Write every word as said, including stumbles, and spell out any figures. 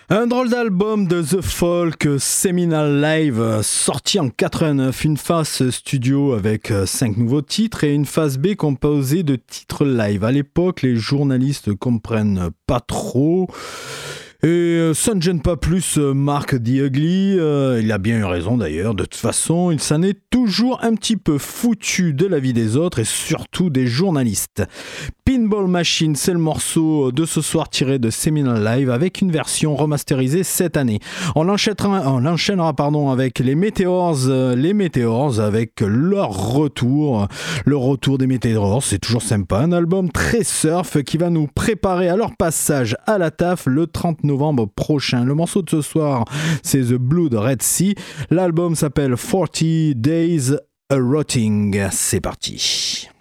Un drôle d'album de The Folk Seminal Live, sorti en quatre-vingt-neuf, une face studio avec cinq nouveaux titres et une face B composée de titres live. À l'époque, les journalistes comprennent pas trop. Et ça ne gêne pas plus Mark the Ugly, euh, il a bien eu raison d'ailleurs, de toute façon, il s'en est toujours un petit peu foutu de la vie des autres et surtout des journalistes. Pinball Machine, c'est le morceau de ce soir tiré de Seminal Live avec une version remasterisée cette année. On enchaînera, on enchaînera pardon, avec les Meteors, les Meteors avec leur retour. Le retour des Meteors, c'est toujours sympa, un album très surf qui va nous préparer à leur passage à la taf le trente novembre prochain. Le morceau de ce soir, c'est The Blood Red Sea. L'album s'appelle forty Days a Rotting. C'est parti.